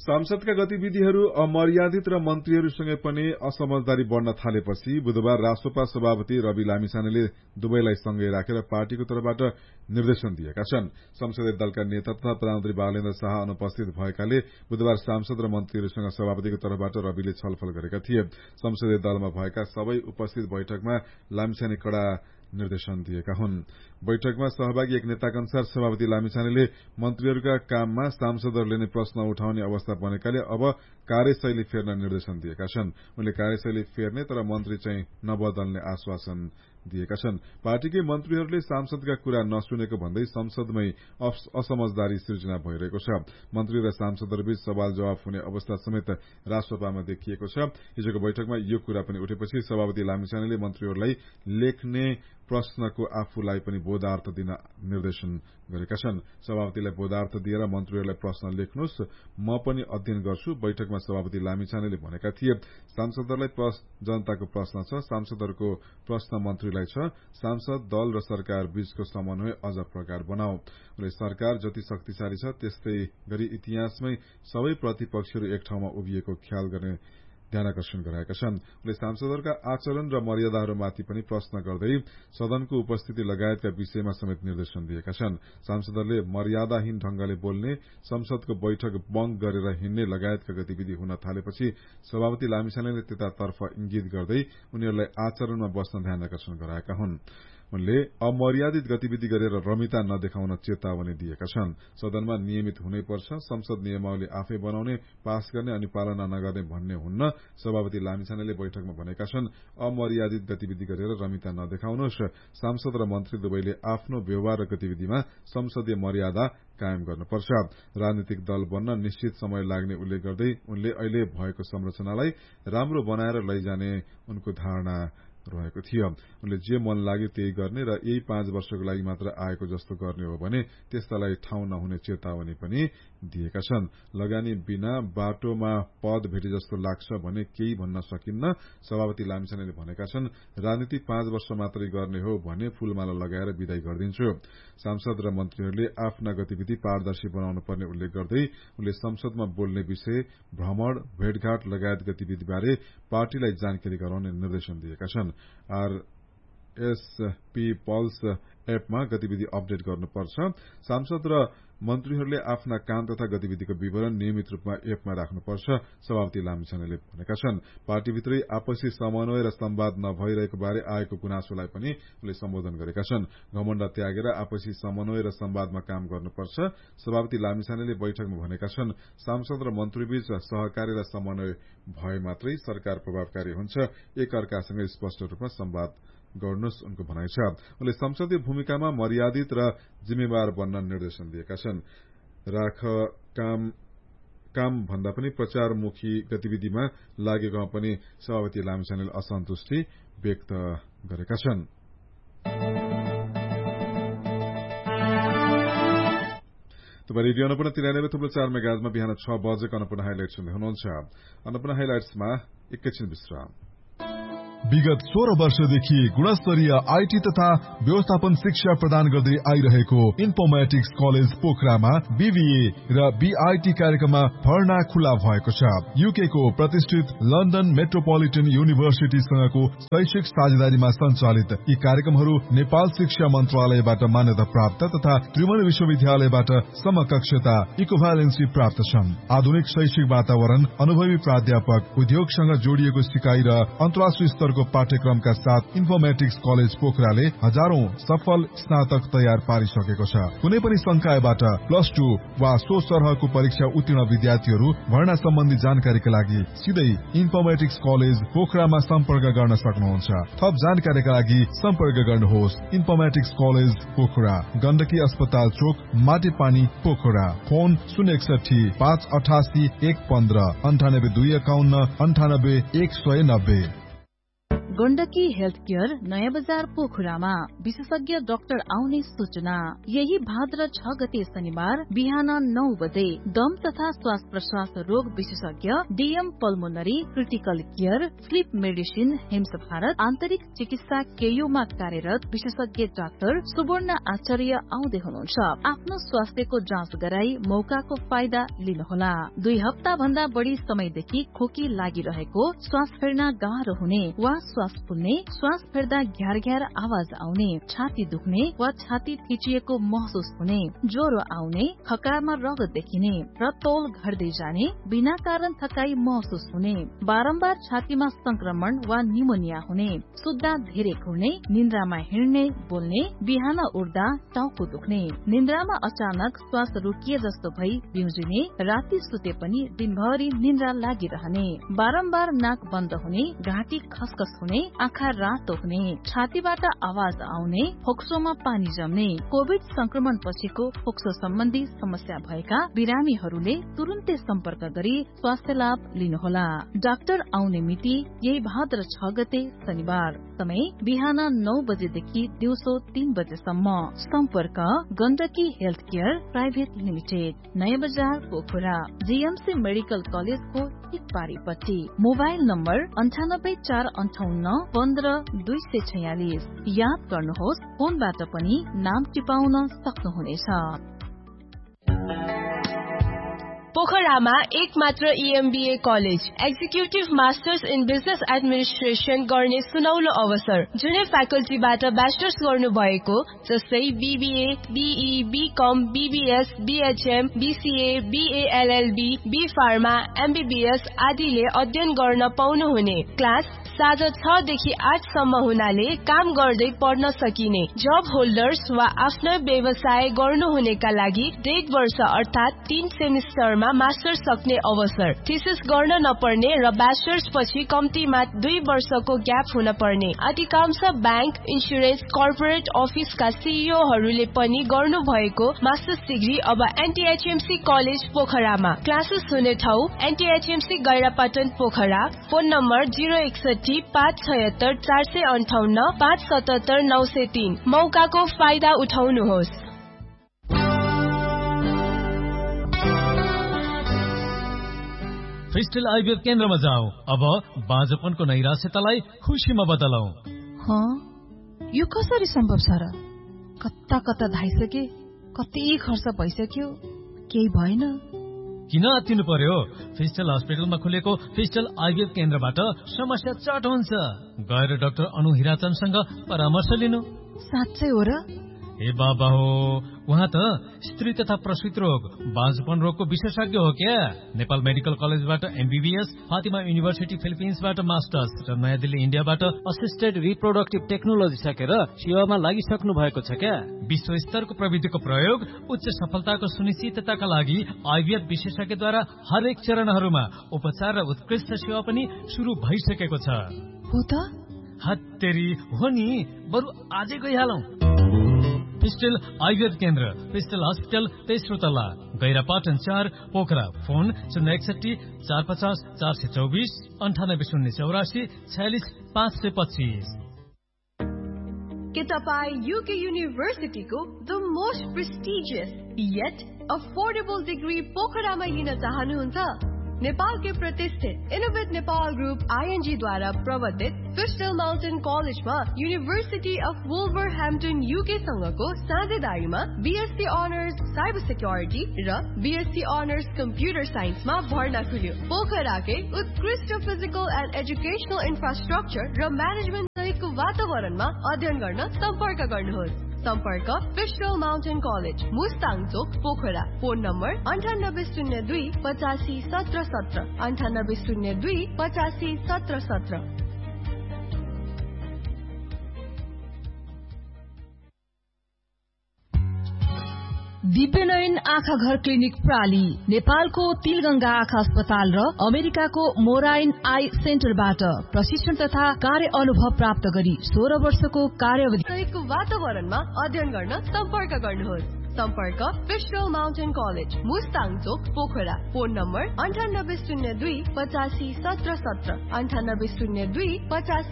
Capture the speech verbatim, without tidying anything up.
सांसदका गतिविधिहरू अमर्यादित र मन्त्रीहरूसँगै पनि असमझदारी बढ्न थालेपछि बुधबार रासोपा सभापति रवि लामिछानेले दुवैलाई सँगै राखेर पार्टीको तर्फबाट निर्देशन दिएका छन्। संसदीय दलका नेता तथा प्रधानमन्त्री बालेन्द्र शाह अनुपस्थित भएकाले बुधबार सांसद र मन्त्रीहरूसँग सभापतिको तर्फबाट रविले छलफल गरेका थिए। संसदीय दलमा भएका सबै उपस्थित बैठकमा लामिछाने कड़ा निर्देशन दिएका हुन्। बैठकमा सहभागी एक नेताका अनुसार सभापति लामिछानेले मन्त्रीहरूका काममा सांसदहरूले नै प्रश्न उठाउने अवस्था बनेकाले अब कार्यशैली फेर्न निर्देशन दिएका छन्। उनले कार्यशैली फेर्ने तर मन्त्री चाहिँ नबदल्ने आश्वासन दिएका छन्। पार्टीकै मन्त्रीहरूले सांसदका कुरा नसुनेको भन्दै संसदमै असमझदारी सिर्जना भइरहेको छ। मन्त्री र सांसदहरूबीच सवाल जवाफ हुने अवस्था समेत रासोपामा देखिएको छ। हिजोको बैठकमा यो कुरा पनि उठेपछि सभापति लामिछानेले मन्त्रीहरूलाई लेख्ने प्रश्नको आफूलाई पनि बोधार्थ दिन निर्देशन गरेका छन्। सभापतिलाई बोधार्थ दिएर मन्त्रीहरूलाई प्रश्न लेख्नुहोस्, म पनि अध्ययन गर्छु। बैठकमा सभापति लामिछानेले भनेका थिए, सांसदहरूलाई जनताको प्रश्न छ, सांसदहरूको प्रश्न मन्त्रीलाई छ। सांसद दल र सरकार बीचको समन्वय अझ प्रगाढ़ बनाऊ। उनले सरकार जति शक्तिशाली छ त्यस्तै गरी इतिहासमै सबै प्रतिपक्षहरू एक ठाउँमा उभिएको ख्याल गर्ने ध्यानकर्षण गराएका छन्। उनले सांसदहरूका आचरण र मर्यादाहरूमाथि पनि प्रश्न गर्दै सदनको उपस्थिति लगायतका विषयमा समेत निर्देशन दिएका छन्। सांसदहरूले मर्यादाहीन ढंगले बोल्ने, संसदको बैठक बंग गरेर हिँड्ने लगायतका गतिविधि हुन थालेपछि सभापति लामिछानेले त्यतातर्फ इंगित गर्दै उनीहरूलाई आचरणमा बस्न ध्यानकर्षण गराएका हुन्। उनले अमर्यादित गतिविधि गरेर रमिता नदेखाउन चेतावनी दिएका छन्। सदनमा नियमित हुनैपर्छ, संसद नियमावली आफै बनाउने, पास गर्ने अनि पालना नगर्ने भन्ने हुन्न। सभापति लामिछानेले बैठकमा भनेका छन्, अमर्यादित गतिविधि गरेर रमिता नदेखाउनुहोस्। सांसद र मन्त्री दुवैले आफ्नो व्यवहार र गतिविधिमा संसदीय मर्यादा कायम गर्नुपर्छ। राजनीतिक दल बन्न निश्चित समय लाग्ने उल्लेख गर्दै उनले अहिले भएको संरचनालाई राम्रो बनाएर लैजाने उनको धारणा रहेको थियो। उनले जे मन लाग्यो त्यही गर्ने र यही पाँच वर्षको लागि मात्र आएको जस्तो गर्ने हो भने त्यस्तालाई ठाउँ नहुने चेतावनी पनि दिएका छन्। लगानी बिना बाटोमा पद भेटे जस्तो लाग्छ भने केही भन्न सकिन्न। सभापति लामिछानेले भनेका छन्, राजनीति पाँच वर्ष मात्रै गर्ने हो भने फूलमाला लगाएर विदाई गरिदिन्छु। सांसद र मन्त्रीहरूले आफ्ना गतिविधि पारदर्शी बनाउनु पर्ने उल्लेख गर्दै उनले संसदमा बोल्ने विषय, भ्रमण, भेटघाट लगायत गतिविधिबारे पार्टीलाई जानकारी गराउने निर्देशन दिएका छन्। आरएसपी पल्स एपमा गतिविधि अपडेट गर्नुपर्छ। सांसद र मन्त्रीहरूले आफ्ना काम तथा गतिविधिको विवरण नियमित रूपमा एपमा राख्नुपर्छ, सभापति लामिछानेले भनेका छन्। पार्टीभित्रै आपसी समन्वय र संवाद नभइरहेको बारे आएको गुनासोलाई पनि उनले सम्बोधन गरेका छन्। घमण्ड त्यागेर आपसी समन्वय र संवादमा काम गर्नुपर्छ। सभापति लामिछानेले बैठकमा भनेका छन्, सांसद र मन्त्रीबीच सहकारी र समन्वय भए मात्रै सरकार प्रभावकारी हुन्छ। एक अर्कासँग स्पष्ट रूपमा संवाद गर्नुहोस्, उनको भनाइ छ। उनले संसदीय भूमिकामा मर्यादित र जिम्मेवार बन्न निर्देशन दिएका छन्। राख काम काम भन्दा पनि प्रचारमुखी गतिविधिमा लागेकोमा पनि सभापति लामिछानेले असन्तुष्टि व्यक्त गरेका छन्। तपाईँ रेडियो अन्नपूर्ण तिरानब्बे थुप्रो चार मेगाजमा बिहान छ बजेको अन्नपूर्ण हाइलाइट सुन्दै हुनुहुन्छ। अन्नपूर्ण हाइलाइट्समा एकैछिन विश्राम। विगत सोह्र वर्षदेखि गुणस्तरीय आईटी तथा व्यवस्थापन शिक्षा प्रदान गर्दै आइरहेको इन्फोर्मेटिक्स कलेज पोखरामा बीबीए र बीआईटी कार्यक्रममा भर्ना खुला भएको छ। यूके को प्रतिष्ठित लन्डन मेट्रोपोलिटन युनिभर्सिटीसँगको शैक्षिक साझेदारीमा सञ्चालित यी कार्यक्रमहरू नेपाल शिक्षा मन्त्रालयबाट मान्यता प्राप्त तथा त्रिभुवन विश्वविद्यालयबाट समकक्षता इक्विभ्यालेन्सी प्राप्त छन्। आधुनिक शैक्षिक वातावरण, अनुभवी प्राध्यापक, उद्योगसँग जोडिएको सिकाइ र अन्तर्राष्ट्रिय स्तरको पाठ्यक्रमका साथ इन्फोर्मेटिक्स कलेज पोखराले हजारौं सफल स्नातक तयार पारिसकेको छ। कुनै पनि संकायबाट प्लस टू वा सो सरहको परीक्षा उत्तीर्ण विद्यार्थीहरू भर्ना सम्बन्धी जानकारीका लागि सिधै इन्फोर्मेटिक्स कलेज पोखरामा सम्पर्क गर्न सक्नुहुन्छ। थप जानकारीका लागि सम्पर्क गर्नुहोस् इन्फोर्मेटिक्स कलेज पोखरा, गण्डकी अस्पताल चोक, माटेपानी, पोखरा। फोन शून्य एकसठी पाँच अठासी एक पन्ध्र अन्ठानब्बे दुई एकाउन्न अन्ठानब्बे एक सय नब्बे। गण्डकी हेल्थ केयर नयाँ बजार पोखरामा विशेषज्ञ डाक्टर आउने सूचना। यही भाद्र छ गते शनिबार बिहान नौ बजे दम तथा श्वास प्रश्वास रोग विशेषज्ञ DM pulmonary critical care sleep medicine hymns Bharat आन्तरिक चिकित्सा केयूमा कार्यरत विशेषज्ञ डाक्टर सुवर्ण आचार्य आउँदै हुनुहुन्छ। आफ्नो स्वास्थ्यको जाँच गराई मौकाको फाइदा लिनुहोला। दुई हप्ता भन्दा बढ़ी समयदेखि खोकी लागिरहेको, श्वास फेर्न गाह्रो हुने वा श्वास फुल्ने, श्वास फेर्दा घ्यार घ्यार आवाज आउने, छाती दुख्ने वा छाती थिचिएको महसुस हुने, ज्वरो आउने, खकारमा रगत देखिने र तौल घट्दै जाने, बिना कारण थकाई महसुस हुने, बारम्बार छातीमा संक्रमण वा निमोनिया हुने, सुत्दा धेरै घुर्ने, निन्द्रामा हिँड्ने बोल्ने, बिहान उठ्दा टाउको दुख्ने, निन्द्रामा अचानक श्वास रोकिए जस्तो भई बिउजिने, राति सुते पनि दिनभरि निन्द्रा लागिरहने, बारम्बार नाक बन्द हुने, घाँटी खसखस हुने, आँखा रातो हुने, छातीबाट आवाज आउने, फोक्सोमा पानी जम्ने। कोविड संक्रमण पछिको फोक्सो सम्बन्धी समस्या भएका बिरामीहरूले तुरुन्तै सम्पर्क गरी स्वास्थ्य लाभ लिनुहोला। डाक्टर आउने मिति यही भाद्र छ गते शनिबार, समय बिहान नौ बजेदेखि दिउँसो तीन बजेसम्म। सम्पर्क Gandaki health care private limited, नयाँ बजार पोखरा, जीएमसी मेडिकल कलेजको एक पारीपट्टि। मोबाइल नम्बर अन्ठानब्बे चार अन्ठाउन्न पन्ध्र दुई सय छयालिस। याद गर्नुहोस्, फोनबाट पनि नाम टिपाउन सक्नुहुनेछ। पोखरामा एक मात्र ईएमबीए college, executive masters in business administration गर्ने सुनौलो अवसर। जुनै फ्याकल्टीबाट ब्याचलर्स गर्नु भएको जस्तै BBA, be, become, BBS, BHM, BCA, BA LLB, be pharma, MBBS आदिले अध्ययन गर्न पाउनुहुने। क्लास साँझ छ देखि आठ सम्म हुनाले काम गर्दै पढ्न सकिने। जब होल्डर्स वा आफ्नो व्यवसाय गर्नुहुनेका लागि डेढ वर्ष अर्थात तीन सेमिस्टरमा मास्टर्स सक्ने अवसर। थिसिस गर्न नपर्ने र ब्याचलर्स पछि कम्तीमा दुई वर्षको ग्याप हुन पर्ने। अधिकांश ब्याङ्क, इन्सुरेन्स, कर्पोरेट अफिसका सीईओहरूले पनि गर्नु भएको मास्टर्स डिग्री अब एनटीएचएमसी कलेज पोखरामा। क्लासेस हुने ठाउँ एनटीएचएमसी गैरापाटन पोखरा। फोन नम्बर जीरो एकसठी पाँच छयत्तर चार सय अन्ठाउन्न पाँच सतहत्तर नौ सय तीन। मौकाको फाइदा उठाउनुहोस्। क्रिस्टल आइभीएफ केन्द्रमा जाऊ। अब बाँझपनको नैराश्यतालाई खुसीमा बदलौ। यो कसरी सम्भव छ र? कता कता धाइसके, कति खर्च भइसक्यो, केही भएन। किन आत्तिनु पर्यो? फिस्टल हस्पिटलमा खुलेको फिस्टल आइभीएफ केन्द्रबाट समस्या चट हुन्छ। गएर डाक्टर अनु हिराचन्दसँग परामर्श लिनु। साँच्चै हो र? हे बाबा हो, उहाँ त स्त्री तथा प्रसूति रोग, बाँझपन रोगको विशेषज्ञ हो क्या। नेपाल मेडिकल कलेजबाट एमबीबीएस, फातिमा युनिभर्सिटी फिलिपिन्सबाट मास्टर्स र नयाँ दिल्ली इन्डियाबाट असिस्टेड रिप्रोडक्टिभ टेक्नोलोजी सकेर सेवामा लागिसक्नु भएको छ क्या। विश्व स्तरको प्रविधिको प्रयोग उच्च सफलताको सुनिश्चितताका लागि आइभीएफ विशेषज्ञद्वारा हरेक चरणहरूमा उपचार र उत्कृष्ट सेवा पनि शुरू भइसकेको छ। हो त? हत्तेरी हो नि, बरु आजै गइहालौं। फिस्टल आइभीएफ केन्द्र, फिस्टल हस्पिटल, तेस्रो तल्ला, गैरापाटन चार, पोखरा। फोन शून्य एकसठी चार पचास चार सय चौबिस अन्ठानब्बे शून्य चौरासी छयालिस पाँच सय पच्चीस। के तपाईँ UK युनिभर्सिटीको the most prestigious yet affordable degree पोखरामा लिन चाहनुहुन्छ? नेपालकै प्रतिष्ठित इनोवेट नेपाल ग्रुप आईएनजी द्वारा प्रवर्तित फिस्टल माउन्टेन कलेजमा university of वुल्भरह्याम्पटन UK सँगको साझेदारीमा BSc honours cyber security र बीएससी अनर्स कम्प्युटर साइन्समा भर्ना खुल्यो। पोखराकै उत्कृष्ट फिजिकल एन्ड एजुकेशनल इन्फ्रास्ट्रक्चर र म्यानेजमेन्ट सहितको वातावरणमा अध्ययन गर्न सम्पर्क गर्नुहोस्। सम्पर्क फिस्टल माउन्टेन कलेज, मुस्ताङ चोक, पोखरा। फोन नम्बर अन्ठानब्बे शून्य दुई पचासी सत्र सत्र अन्ठानब्बे शून्य दुई पचासी सत्र सत्र। दिव्यनयन आँखा घर क्लिनिक प्राली नेपालको तिलगंगा आँखा अस्पताल र अमेरिकाको मोराइन आई सेन्टरबाट प्रशिक्षण तथा कार्य अनुभव प्राप्त गरी सोह्र वर्षको कार्यवधिको वातावरणमा अध्ययन गर्न सम्पर्क गर्नुहोस्। सम्पर्क फिस्टल माउन्टेन कलेज, मुस्ताङ चोक, पोखरा। फोन नम्बर अन्ठानब्बे शून्य दुई पचासी सत्र सत्र अन्ठानब्बे शून्य दुई पचासी